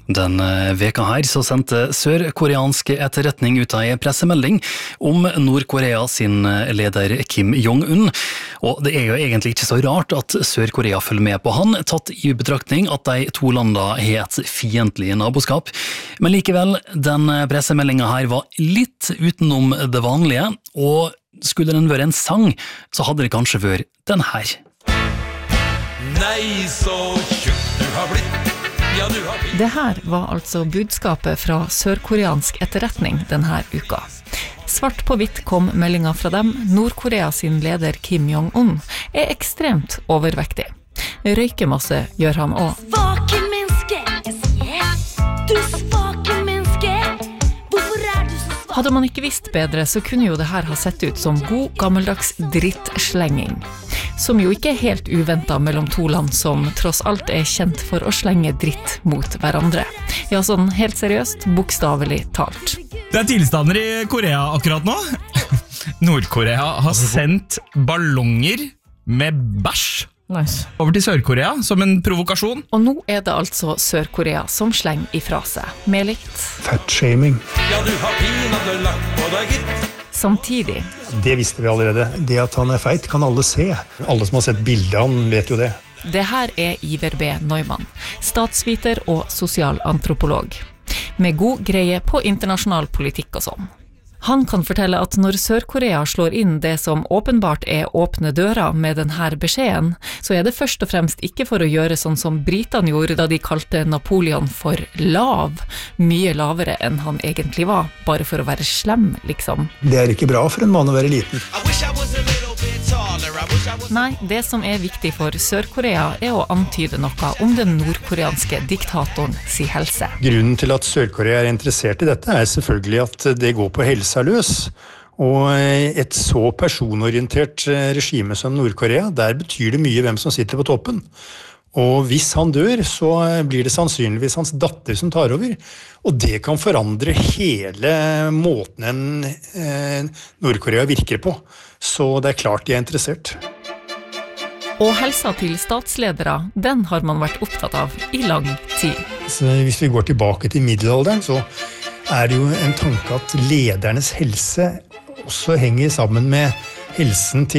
Den veka her så sendte sørkoreansk etterretning ut en pressemelding om Nord-Korea sin leder Kim Jong-un. Og det jo egentlig ikke så rart at Sør-Korea følger med på han, tatt i betraktning at de to landene har et fiendtlig naboskap. Men likevel, den pressemeldingen her var litt utenom det vanlige, og skulle den være en sang, så hadde det kanskje vært den her. Nei, så tjukk du har blitt. Det her var altså budskapet fra sørkoreansk etterretning denne uka. Svart på hvitt kom meldinga fra dem. Nord-Korea sin leder Kim Jong-un ekstremt overvektig. Røykemasse gjør han også. Svake menneske, jeg sier. Du svake menneske. Hvorfor du så svak? Hadde man ikke visst bedre, så kunne jo det her ha sett ut som god gammeldags drittslenging. Som jo ikke helt uventet mellom to land som tross alt kjent for å slenge dritt mot hverandre. Ja, sånn helt seriøst, bokstavelig talt. Det tilstander i Korea akkurat nå. Nord-Korea har sendt ballonger med bæsj over til Sør-Korea som en provokasjon. Og nå det altså Sør-Korea som slenger ifra seg med litt fatshaming. Ja, du har pinadø lagt på deg gitt. Samtidig. Det visste vi allerede. Det at han feit kan alle se. Alle som har sett bildet av han vet jo det. Det her Iver B. Neumann, statsviter og sosialantropolog, med god greie på internasjonal politikk og sånn. Han kan fortelle at når Sør-Korea slår inn det som åpenbart åpne dører med denne beskjeden, så det først og fremst ikke for å gjøre sånn som britene gjorde da de kalte Napoleon for lav, mye lavere enn han egentlig var, bare for å være slem, liksom. Det ikke bra for en mann å være liten. Nei, det som viktig for Sør-Korea å antyde noe om den nordkoreanske diktatoren si helse. Grunnen til at Sør-Korea interessert i dette selvfølgelig at det går på helsa løs. Og et så personorientert regime som Nord-Korea, der betyr det mye hvem som sitter på toppen. Og hvis han dør, så blir det sannsynligvis hans datter som tar over. Og det kan forandre hele måten Nord-Korea virker på. Så det klart de interessert. Og helsa til statsledere, den har man vært opptatt av i lang tid. Så hvis vi går tilbake til middelalderen, så det jo en tanke at ledernes helse også henger sammen med helsen til